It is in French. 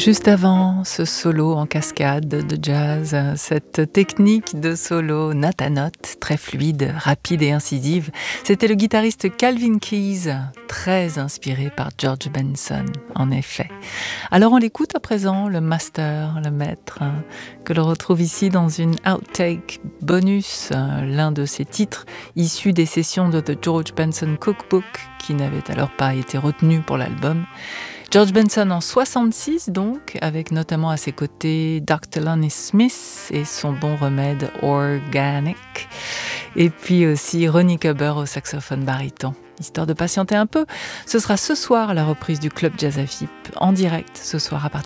Juste avant ce solo en cascade de jazz, cette technique de solo note à note, très fluide, rapide et incisive, c'était le guitariste Calvin Keys, très inspiré par George Benson, en effet. Alors on l'écoute à présent, le master, le maître, que l'on retrouve ici dans une outtake bonus, l'un de ses titres issus des sessions de The George Benson Cookbook, qui n'avait alors pas été retenu pour l'album. George Benson en 66 donc, avec notamment à ses côtés Dr. Lonnie Smith et son bon remède Organic, et puis aussi Ronnie Cubber au saxophone baryton. Histoire de patienter un peu, ce sera ce soir la reprise du Club Jazz à Fippe, en direct ce soir à partir